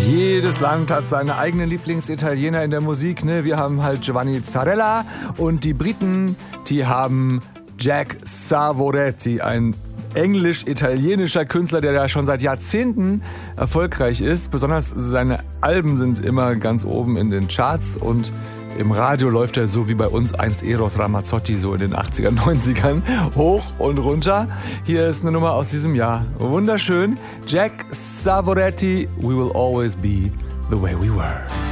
Jedes Land hat seine eigenen Lieblingsitaliener in der Musik. Ne? Wir haben halt Giovanni Zarella und die Briten, die haben Jack Savoretti, ein englisch-italienischer Künstler, der da schon seit Jahrzehnten erfolgreich ist. Besonders seine Alben sind immer ganz oben in den Charts und im Radio läuft er so wie bei uns einst Eros Ramazzotti so in den 80er, 90ern hoch und runter. Hier ist eine Nummer aus diesem Jahr. Wunderschön. Jack Savoretti, We Will Always Be The Way We Were.